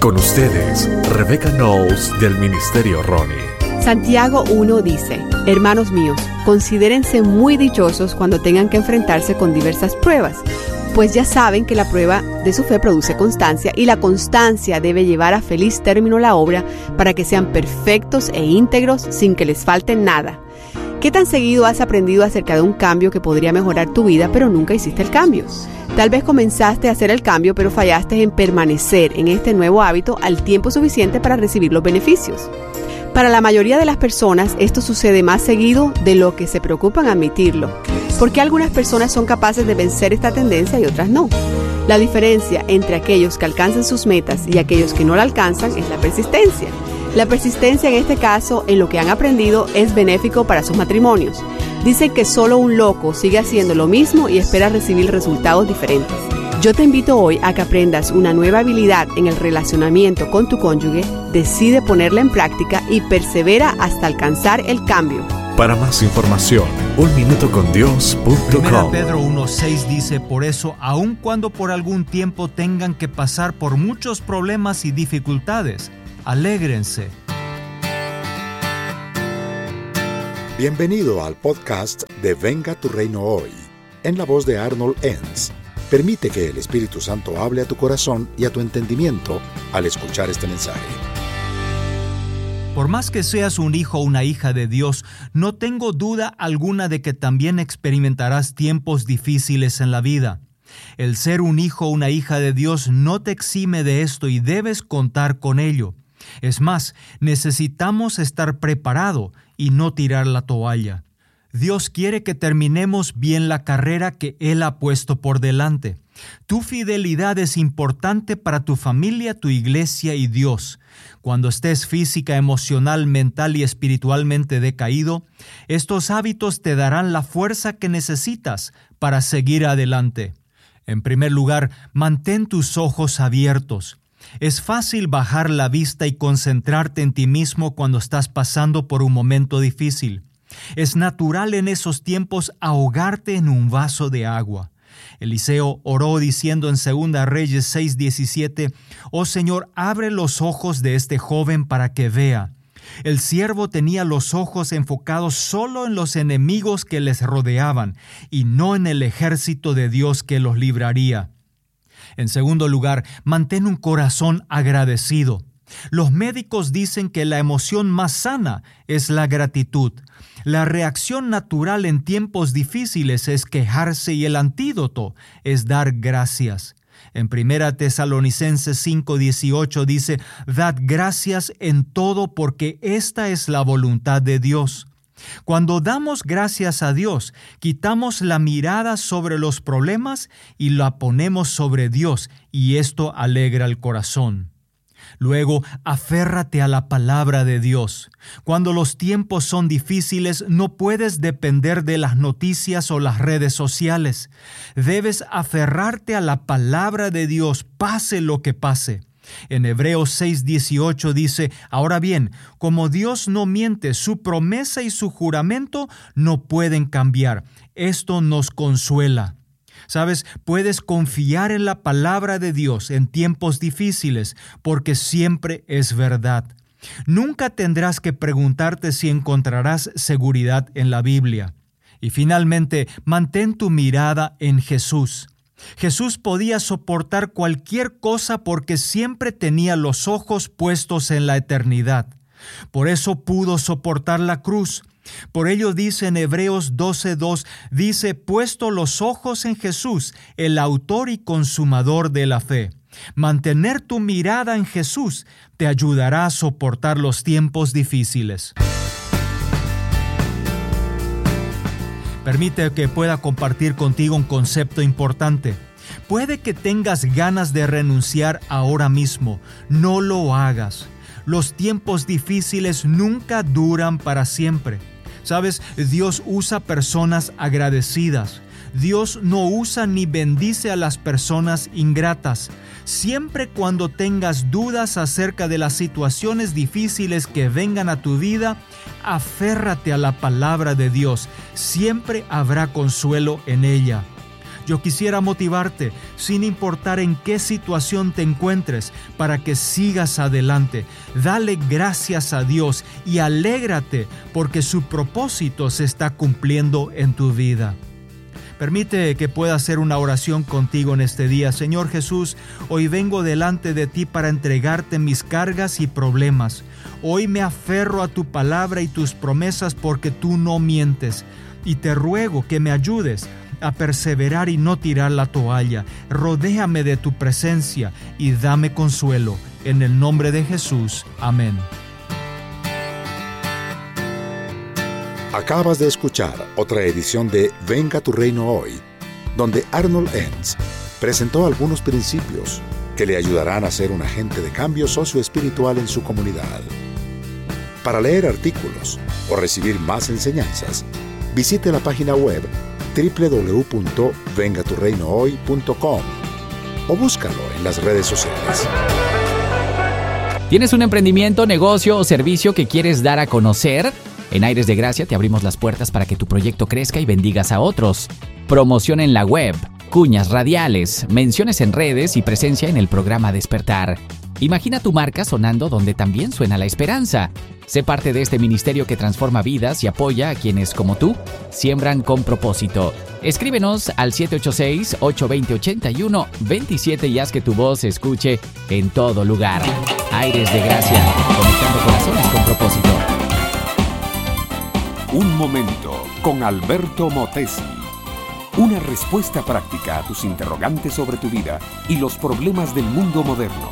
Con ustedes, Rebecca Knowles del Ministerio Ronnie. Santiago 1 dice: Hermanos míos, considérense muy dichosos cuando tengan que enfrentarse con diversas pruebas, pues ya saben que la prueba de su fe produce constancia, y la constancia debe llevar a feliz término la obra, para que sean perfectos e íntegros sin que les falte nada. ¿Qué tan seguido has aprendido acerca de un cambio que podría mejorar tu vida, pero nunca hiciste el cambio? Tal vez comenzaste a hacer el cambio, pero fallaste en permanecer en este nuevo hábito al tiempo suficiente para recibir los beneficios. Para la mayoría de las personas, esto sucede más seguido de lo que se preocupan admitirlo. ¿Por qué algunas personas son capaces de vencer esta tendencia y otras no? La diferencia entre aquellos que alcanzan sus metas y aquellos que no la alcanzan es la persistencia. La persistencia en este caso, en lo que han aprendido, es benéfico para sus matrimonios. Dicen que solo un loco sigue haciendo lo mismo y espera recibir resultados diferentes. Yo te invito hoy a que aprendas una nueva habilidad en el relacionamiento con tu cónyuge, decide ponerla en práctica y persevera hasta alcanzar el cambio. Para más información, unminutocondios.com. 1 Pedro 1:6 dice: por eso, aun cuando por algún tiempo tengan que pasar por muchos problemas y dificultades, alégrense. Bienvenido al podcast de Venga tu Reino Hoy, en la voz de Arnold Enns. Permite que el Espíritu Santo hable a tu corazón y a tu entendimiento al escuchar este mensaje. Por más que seas un hijo o una hija de Dios, no tengo duda alguna de que también experimentarás tiempos difíciles en la vida. El ser un hijo o una hija de Dios no te exime de esto y debes contar con ello. Es más, necesitamos estar preparado y no tirar la toalla. Dios quiere que terminemos bien la carrera que Él ha puesto por delante. Tu fidelidad es importante para tu familia, tu iglesia y Dios. Cuando estés física, emocional, mental y espiritualmente decaído, estos hábitos te darán la fuerza que necesitas para seguir adelante. En primer lugar, mantén tus ojos abiertos. Es fácil bajar la vista y concentrarte en ti mismo cuando estás pasando por un momento difícil. Es natural en esos tiempos ahogarte en un vaso de agua. Eliseo oró diciendo en 2 Reyes 6:17: «Oh Señor, abre los ojos de este joven para que vea». El siervo tenía los ojos enfocados solo en los enemigos que les rodeaban y no en el ejército de Dios que los libraría. En segundo lugar, mantén un corazón agradecido. Los médicos dicen que la emoción más sana es la gratitud. La reacción natural en tiempos difíciles es quejarse y el antídoto es dar gracias. En 1 Tesalonicenses 5:18 dice: «Dad gracias en todo porque esta es la voluntad de Dios». Cuando damos gracias a Dios, quitamos la mirada sobre los problemas y la ponemos sobre Dios, y esto alegra el corazón. Luego, aférrate a la palabra de Dios. Cuando los tiempos son difíciles, no puedes depender de las noticias o las redes sociales. Debes aferrarte a la palabra de Dios, pase lo que pase. En Hebreos 6:18 dice: «Ahora bien, como Dios no miente, su promesa y su juramento no pueden cambiar. Esto nos consuela». ¿Sabes? Puedes confiar en la palabra de Dios en tiempos difíciles porque siempre es verdad. Nunca tendrás que preguntarte si encontrarás seguridad en la Biblia. Y finalmente, mantén tu mirada en Jesús. Jesús podía soportar cualquier cosa porque siempre tenía los ojos puestos en la eternidad. Por eso pudo soportar la cruz. Por ello dice en Hebreos 12:2, dice: «Puesto los ojos en Jesús, el autor y consumador de la fe». Mantener tu mirada en Jesús te ayudará a soportar los tiempos difíciles. Permite que pueda compartir contigo un concepto importante. Puede que tengas ganas de renunciar ahora mismo. No lo hagas. Los tiempos difíciles nunca duran para siempre. ¿Sabes? Dios usa personas agradecidas. Dios no usa ni bendice a las personas ingratas. Siempre cuando tengas dudas acerca de las situaciones difíciles que vengan a tu vida, aférrate a la palabra de Dios. Siempre habrá consuelo en ella. Yo quisiera motivarte, sin importar en qué situación te encuentres, para que sigas adelante. Dale gracias a Dios y alégrate porque su propósito se está cumpliendo en tu vida. Permite que pueda hacer una oración contigo en este día. Señor Jesús, hoy vengo delante de ti para entregarte mis cargas y problemas. Hoy me aferro a tu palabra y tus promesas porque tú no mientes. Y te ruego que me ayudes a perseverar y no tirar la toalla. Rodéame de tu presencia y dame consuelo. En el nombre de Jesús. Amén. Acabas de escuchar otra edición de Venga tu Reino Hoy, donde Arnold Enns presentó algunos principios que le ayudarán a ser un agente de cambio socioespiritual en su comunidad. Para leer artículos o recibir más enseñanzas, visite la página web www.vengaturreinohoy.com o búscalo en las redes sociales. ¿Tienes un emprendimiento, negocio o servicio que quieres dar a conocer? En Aires de Gracia te abrimos las puertas para que tu proyecto crezca y bendigas a otros. Promoción en la web, cuñas radiales, menciones en redes y presencia en el programa Despertar. Imagina tu marca sonando donde también suena la esperanza. Sé parte de este ministerio que transforma vidas y apoya a quienes, como tú, siembran con propósito. Escríbenos al 786-820-8127 y haz que tu voz se escuche en todo lugar. Aires de Gracia, conectando corazones con propósito. Un momento con Alberto Motesi. Una respuesta práctica a tus interrogantes sobre tu vida y los problemas del mundo moderno.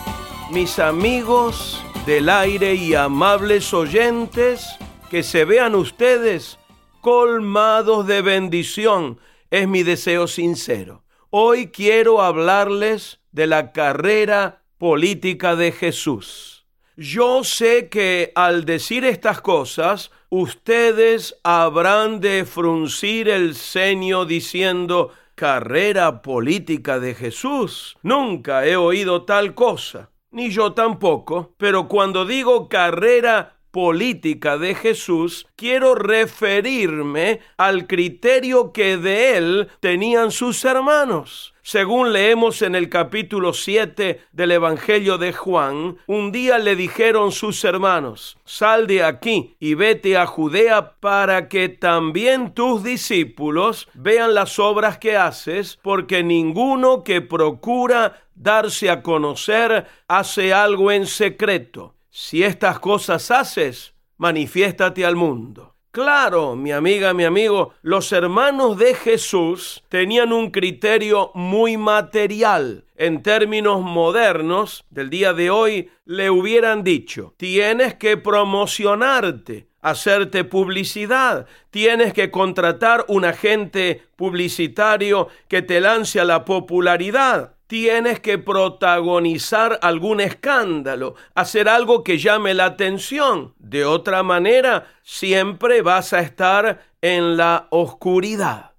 Mis amigos del aire y amables oyentes, que se vean ustedes colmados de bendición, es mi deseo sincero. Hoy quiero hablarles de la carrera política de Jesús. Yo sé que al decir estas cosas, ustedes habrán de fruncir el ceño diciendo: carrera política de Jesús. Nunca he oído tal cosa, ni yo tampoco, pero cuando digo carrera política de Jesús, quiero referirme al criterio que de él tenían sus hermanos. Según leemos en el capítulo 7 del Evangelio de Juan, un día le dijeron sus hermanos: sal de aquí y vete a Judea para que también tus discípulos vean las obras que haces, porque ninguno que procura darse a conocer hace algo en secreto. Si estas cosas haces, manifiéstate al mundo. Claro, mi amiga, mi amigo, los hermanos de Jesús tenían un criterio muy material. En términos modernos del día de hoy, le hubieran dicho: tienes que promocionarte, hacerte publicidad, tienes que contratar un agente publicitario que te lance a la popularidad. Tienes que protagonizar algún escándalo, hacer algo que llame la atención. De otra manera, siempre vas a estar en la oscuridad.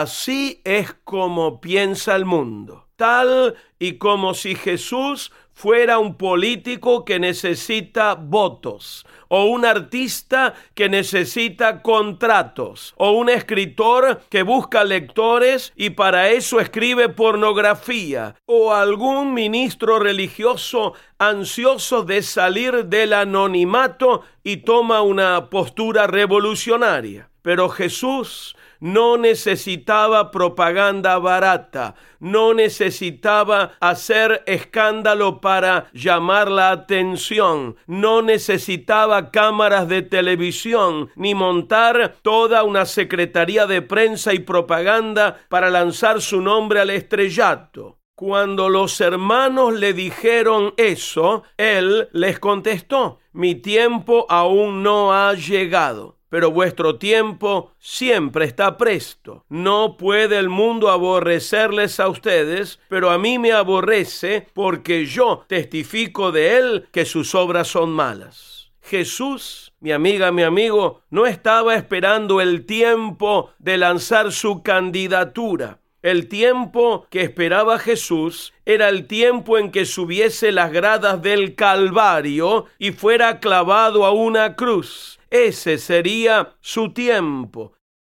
Así es como piensa el mundo. Tal y como si Jesús fuera un político que necesita votos, o un artista que necesita contratos, o un escritor que busca lectores y para eso escribe pornografía, o algún ministro religioso ansioso de salir del anonimato y toma una postura revolucionaria. Pero Jesús no necesitaba propaganda barata, no necesitaba hacer escándalo para llamar la atención, no necesitaba cámaras de televisión, ni montar toda una secretaría de prensa y propaganda para lanzar su nombre al estrellato. Cuando los hermanos le dijeron eso, él les contestó: mi tiempo aún no ha llegado, pero vuestro tiempo siempre está presto. No puede el mundo aborrecerles a ustedes, pero a mí me aborrece porque yo testifico de él que sus obras son malas. Jesús, mi amiga, mi amigo, no estaba esperando el tiempo de lanzar su candidatura. El tiempo que esperaba Jesús era el tiempo en que subiese las gradas del Calvario y fuera clavado a una cruz. Ese sería su tiempo.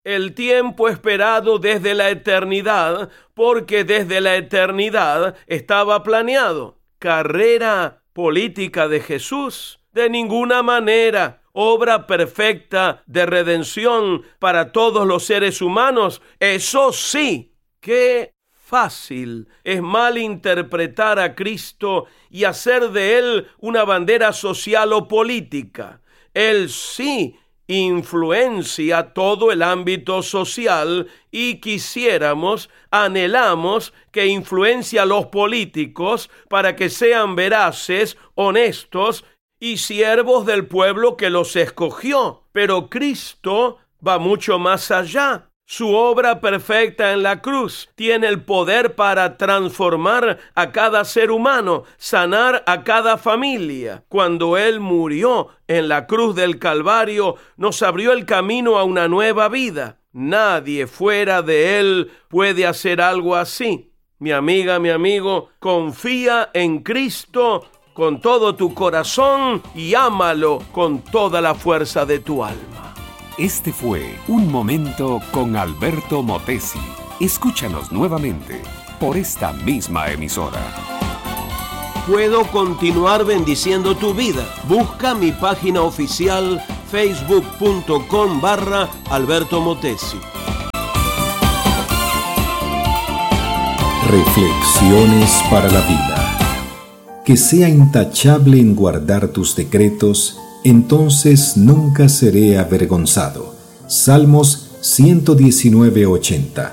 el tiempo esperado desde la eternidad, porque desde la eternidad estaba planeado. Carrera política de Jesús, de ninguna manera. Obra perfecta de redención para todos los seres humanos, eso sí. Qué fácil es malinterpretar a Cristo y hacer de Él una bandera social o política. Él sí influencia todo el ámbito social y anhelamos que influencie a los políticos para que sean veraces, honestos y siervos del pueblo que los escogió. Pero Cristo va mucho más allá. Su obra perfecta en la cruz tiene el poder para transformar a cada ser humano, sanar a cada familia. Cuando Él murió en la cruz del Calvario, nos abrió el camino a una nueva vida. Nadie fuera de Él puede hacer algo así. Mi amiga, mi amigo, confía en Cristo con todo tu corazón y ámalo con toda la fuerza de tu alma. Este fue Un Momento con Alberto Motesi. Escúchanos nuevamente por esta misma emisora. Puedo continuar bendiciendo tu vida. Busca mi página oficial facebook.com/Alberto Motesi. Reflexiones para la vida. Que sea intachable en guardar tus decretos, entonces nunca seré avergonzado. Salmos 119:80.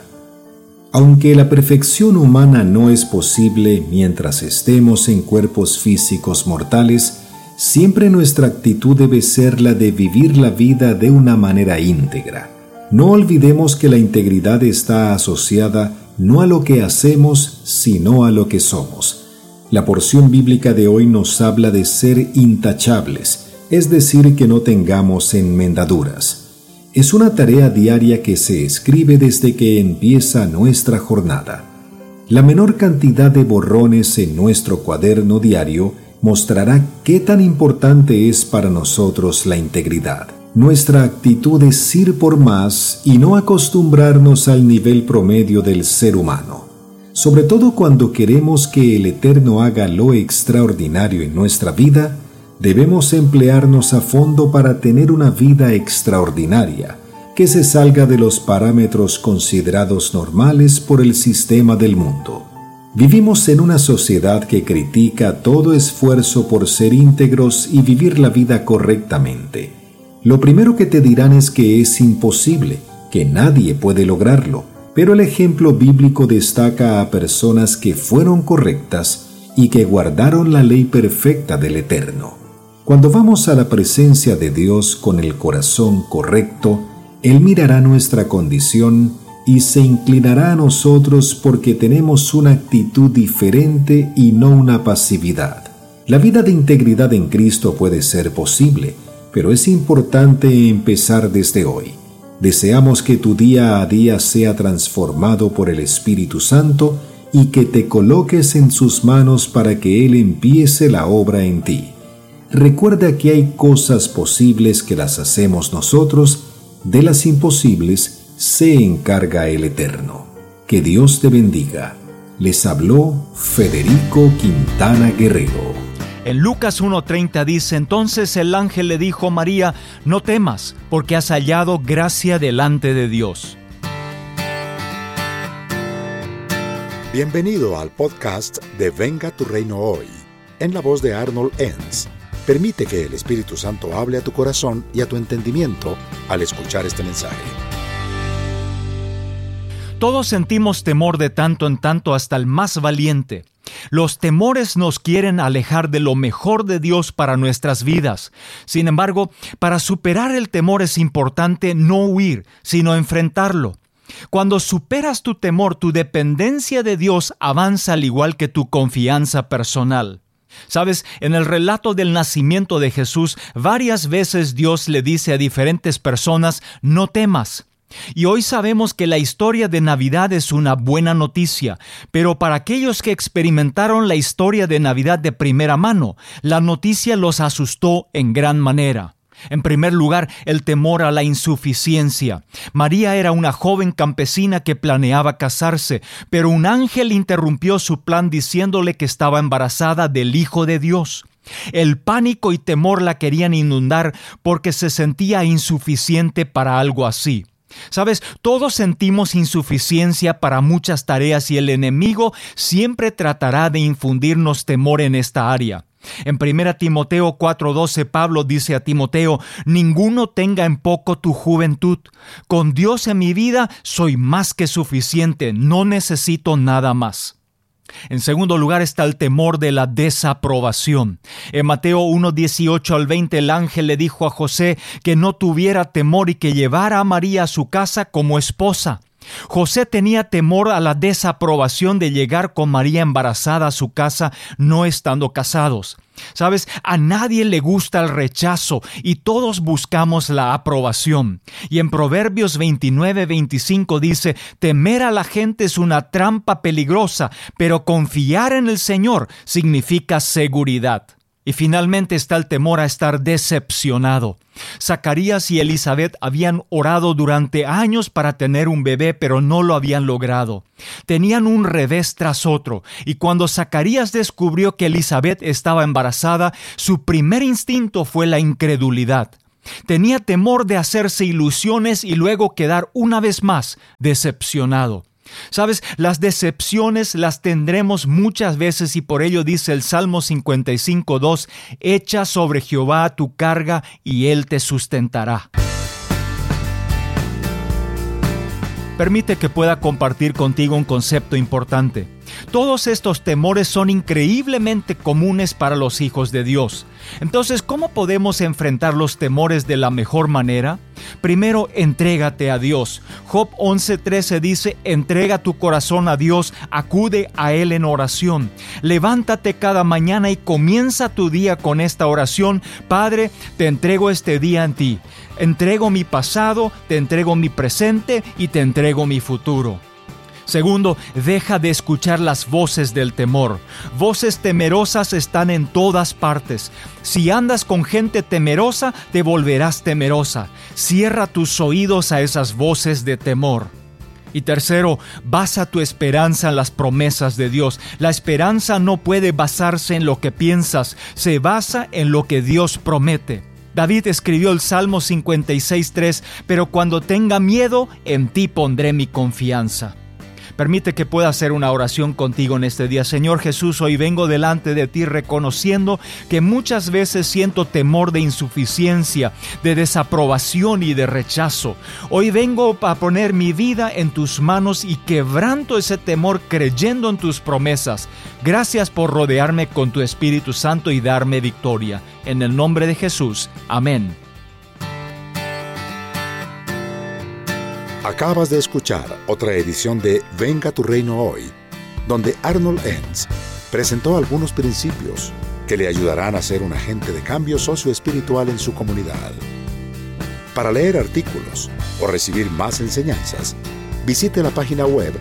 Aunque la perfección humana no es posible mientras estemos en cuerpos físicos mortales, siempre nuestra actitud debe ser la de vivir la vida de una manera íntegra. No olvidemos que la integridad está asociada no a lo que hacemos, sino a lo que somos. La porción bíblica de hoy nos habla de ser intachables, es decir, que no tengamos enmendaduras. Es una tarea diaria que se escribe desde que empieza nuestra jornada. La menor cantidad de borrones en nuestro cuaderno diario mostrará qué tan importante es para nosotros la integridad. Nuestra actitud es ir por más y no acostumbrarnos al nivel promedio del ser humano. Sobre todo cuando queremos que el Eterno haga lo extraordinario en nuestra vida, debemos emplearnos a fondo para tener una vida extraordinaria, que se salga de los parámetros considerados normales por el sistema del mundo. Vivimos en una sociedad que critica todo esfuerzo por ser íntegros y vivir la vida correctamente. Lo primero que te dirán es que es imposible, que nadie puede lograrlo, pero el ejemplo bíblico destaca a personas que fueron correctas y que guardaron la ley perfecta del Eterno. Cuando vamos a la presencia de Dios con el corazón correcto, Él mirará nuestra condición y se inclinará a nosotros porque tenemos una actitud diferente y no una pasividad. La vida de integridad en Cristo puede ser posible, pero es importante empezar desde hoy. Deseamos que tu día a día sea transformado por el Espíritu Santo y que te coloques en sus manos para que Él empiece la obra en ti. Recuerda que hay cosas posibles que las hacemos nosotros, de las imposibles se encarga el Eterno. Que Dios te bendiga. Les habló Federico Quintana Guerrero. En Lucas 1:30 dice: entonces el ángel le dijo a María: no temas, porque has hallado gracia delante de Dios. Bienvenido al podcast de Venga tu Reino Hoy, en la voz de Arnold Enns. Permite que el Espíritu Santo hable a tu corazón y a tu entendimiento al escuchar este mensaje. Todos sentimos temor de tanto en tanto, hasta el más valiente. Los temores nos quieren alejar de lo mejor de Dios para nuestras vidas. Sin embargo, para superar el temor es importante no huir, sino enfrentarlo. Cuando superas tu temor, tu dependencia de Dios avanza al igual que tu confianza personal. Sabes, en el relato del nacimiento de Jesús, varias veces Dios le dice a diferentes personas: no temas. Y hoy sabemos que la historia de Navidad es una buena noticia, pero para aquellos que experimentaron la historia de Navidad de primera mano, la noticia los asustó en gran manera. En primer lugar, el temor a la insuficiencia. María era una joven campesina que planeaba casarse, pero un ángel interrumpió su plan diciéndole que estaba embarazada del Hijo de Dios. El pánico y temor la querían inundar porque se sentía insuficiente para algo así. ¿Sabes? Todos sentimos insuficiencia para muchas tareas y el enemigo siempre tratará de infundirnos temor en esta área. En 1 Timoteo 4:12, Pablo dice a Timoteo: ninguno tenga en poco tu juventud. Con Dios en mi vida soy más que suficiente, no necesito nada más. En segundo lugar está el temor de la desaprobación. En Mateo 1:18 al 20, el ángel le dijo a José que no tuviera temor y que llevara a María a su casa como esposa. José tenía temor a la desaprobación de llegar con María embarazada a su casa no estando casados. ¿Sabes? A nadie le gusta el rechazo y todos buscamos la aprobación. Y en Proverbios 29:25 dice: temer a la gente es una trampa peligrosa, pero confiar en el Señor significa seguridad. Y finalmente está el temor a estar decepcionado. Zacarías y Elizabeth habían orado durante años para tener un bebé, pero no lo habían logrado. Tenían un revés tras otro, y cuando Zacarías descubrió que Elizabeth estaba embarazada, su primer instinto fue la incredulidad. Tenía temor de hacerse ilusiones y luego quedar una vez más decepcionado. ¿Sabes? Las decepciones las tendremos muchas veces y por ello dice el Salmo 55:2: echa sobre Jehová tu carga y Él te sustentará. Permite que pueda compartir contigo un concepto importante. Todos estos temores son increíblemente comunes para los hijos de Dios. Entonces, ¿cómo podemos enfrentar los temores de la mejor manera? Primero, entrégate a Dios. Job 11:13 dice: entrega tu corazón a Dios, acude a Él en oración. Levántate cada mañana y comienza tu día con esta oración: Padre, te entrego este día en ti. Entrego mi pasado, te entrego mi presente y te entrego mi futuro. Segundo, deja de escuchar las voces del temor. Voces temerosas están en todas partes. Si andas con gente temerosa, te volverás temerosa. Cierra tus oídos a esas voces de temor. Y tercero, basa tu esperanza en las promesas de Dios. La esperanza no puede basarse en lo que piensas, se basa en lo que Dios promete. David escribió el Salmo 56:3, pero cuando tenga miedo, en ti pondré mi confianza. Permite que pueda hacer una oración contigo en este día. Señor Jesús, hoy vengo delante de ti reconociendo que muchas veces siento temor de insuficiencia, de desaprobación y de rechazo. Hoy vengo a poner mi vida en tus manos y quebranto ese temor creyendo en tus promesas. Gracias por rodearme con tu Espíritu Santo y darme victoria. En el nombre de Jesús. Amén. Acabas de escuchar otra edición de Venga tu Reino Hoy, donde Arnold Enns presentó algunos principios que le ayudarán a ser un agente de cambio socioespiritual en su comunidad. Para leer artículos o recibir más enseñanzas, visite la página web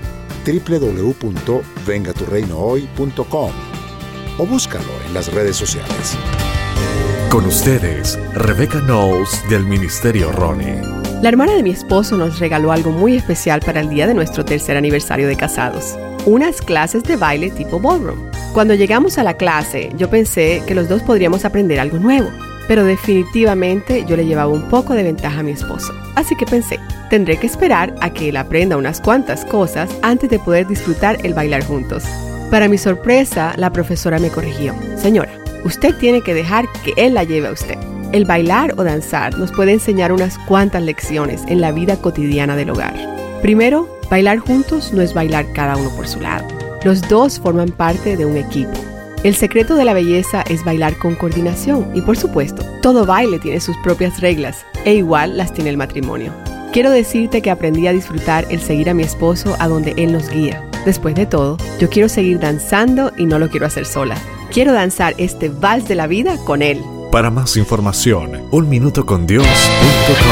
www.vengaturreinohoy.com o búscalo en las redes sociales. Con ustedes, Rebecca Knowles del Ministerio Ronnie. La hermana de mi esposo nos regaló algo muy especial para el día de nuestro 3er aniversario de casados: unas clases de baile tipo ballroom. Cuando llegamos a la clase, yo pensé que los dos podríamos aprender algo nuevo, pero definitivamente yo le llevaba un poco de ventaja a mi esposo. Así que pensé, tendré que esperar a que él aprenda unas cuantas cosas antes de poder disfrutar el bailar juntos. Para mi sorpresa, la profesora me corrigió: señora, usted tiene que dejar que él la lleve a usted. El bailar o danzar nos puede enseñar unas cuantas lecciones en la vida cotidiana del hogar. Primero, bailar juntos no es bailar cada uno por su lado. Los dos forman parte de un equipo. El secreto de la belleza es bailar con coordinación y, por supuesto, todo baile tiene sus propias reglas e igual las tiene el matrimonio. Quiero decirte que aprendí a disfrutar el seguir a mi esposo a donde él nos guía. Después de todo, yo quiero seguir danzando y no lo quiero hacer sola. Quiero danzar este vals de la vida con él. Para más información, unminutocondios.com.